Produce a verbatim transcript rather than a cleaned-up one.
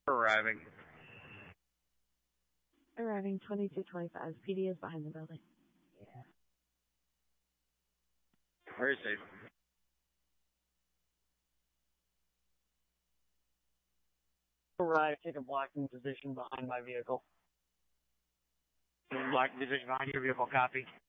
Arriving. Arriving twenty-two twenty-five. P D is behind the building. Yeah. Very safe. Arrive, take a blocking position behind my vehicle. Blocking position behind your vehicle, copy.